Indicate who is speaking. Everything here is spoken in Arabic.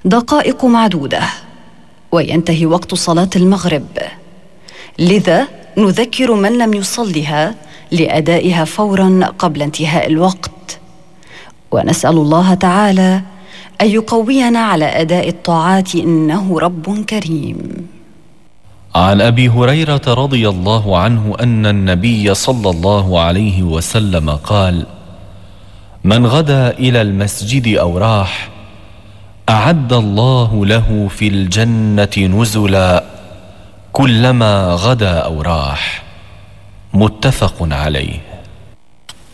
Speaker 1: دقائق معدودة وينتهي وقت صلاة المغرب، لذا نذكر من لم يصلها لأدائها فوراً قبل انتهاء الوقت، ونسأل الله تعالى أن يقوينا على أداء الطاعات إنه رب كريم.
Speaker 2: عن أبي هريرة رضي الله عنه أن النبي صلى الله عليه وسلم قال: من غدا إلى المسجد أو راح أعد الله له في الجنة نزلا كلما غدا أو راح. متفق عليه.